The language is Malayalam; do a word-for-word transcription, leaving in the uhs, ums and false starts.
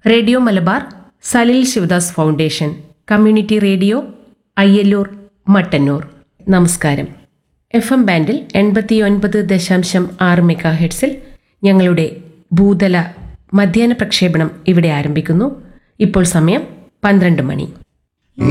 Radio Malabar, Salil Sivadas foundation, community radio, Ayyallur, Mattannur. നമസ്കാരം. എഫ് എം ബാൻഡിൽ എൺപത്തി ഒൻപത് ദശാംശം ആറ് മെഗാ ഹെഡ്സിൽ ഞങ്ങളുടെ ഭൂതല മധ്യാഹ്ന പ്രക്ഷേപണം ഇവിടെ ആരംഭിക്കുന്നു. ഇപ്പോൾ സമയം പന്ത്രണ്ട് മണി.